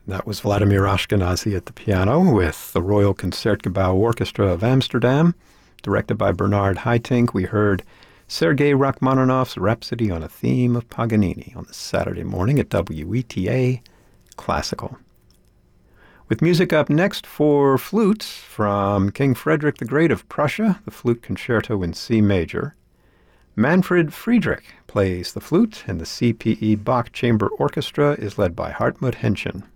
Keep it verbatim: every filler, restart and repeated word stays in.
That was Vladimir Ashkenazy at the piano with the Royal Concertgebouw Orchestra of Amsterdam. Directed by Bernard Haitink, we heard Sergei Rachmaninoff's Rhapsody on a Theme of Paganini on the Saturday morning at W E T A Classical. With music up next for flutes from King Frederick the Great of Prussia, the Flute Concerto in C major. Manfred Friedrich plays the flute, and the C P E Bach Chamber Orchestra is led by Hartmut Henschen.